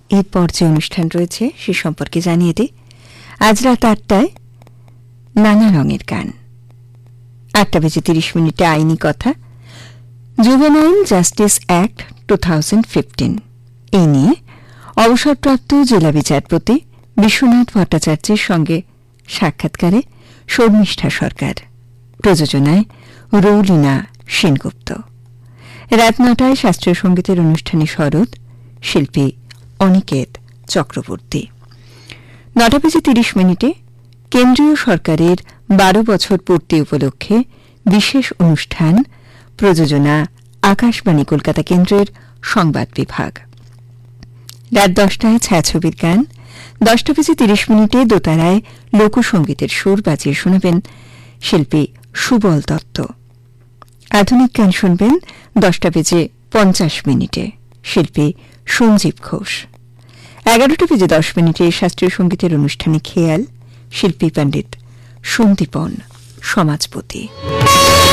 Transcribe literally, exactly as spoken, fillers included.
এরপর যে অনুষ্ঠান রয়েছে সে সম্পর্কে জানিয়ে দিই। আজ রাত আটটায় নানা রঙের গান, আটটা বেজে তিরিশ মিনিটে আইনি কথা, juvenile justice act two thousand fifteen এই নিয়ে অবসরপ্রাপ্ত জেলা বিচারপতি বিশ্বনাথ ভট্টাচার্যের সঙ্গে সাক্ষাৎকারে শর্মিষ্ঠা সরকার, প্রযোজনায় রৌলিনা সেনগুপ্ত। রাত নটায় শাস্ত্রীয় সঙ্গীতের অনুষ্ঠানে সরোদ, শিল্পী অনিকেত চক্রবর্তী। নটা বেজে তিরিশ মিনিটে কেন্দ্রীয় সরকারের বারো বছর পূর্তি উপলক্ষে বিশেষ অনুষ্ঠান, প্রযোজনা আকাশবাণী কলকাতা কেন্দ্রের সংবাদ বিভাগ। রাত দশটায় ছায়াছবির গান, দশটা বেজে তিরিশ মিনিটে দোতারায় লোকসঙ্গীতের সুর বাজিয়ে শোনাবেন শিল্পী সুবল দত্ত। আধুনিক গান শুনবেন দশটা বেজে পঞ্চাশ মিনিটে, শিল্পী সঞ্জীব ঘোষ। এগারোটা বেজে দশ মিনিটে শাস্ত্রীয় সঙ্গীতের অনুষ্ঠানে খেয়াল, শিল্পী পণ্ডিত সন্দীপন সমাজপতি।